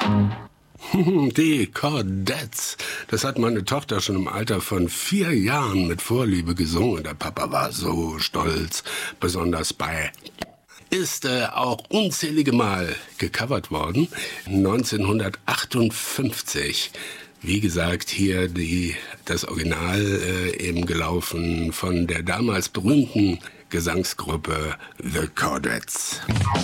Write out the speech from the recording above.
Die Chordettes. Das hat meine Tochter schon im Alter von 4 Jahren mit Vorliebe gesungen. Der Papa war so stolz, besonders bei ist auch unzählige Mal gecovert worden. 1958. Wie gesagt, hier das Original eben gelaufen von der damals berühmten Gesangsgruppe The Chordettes.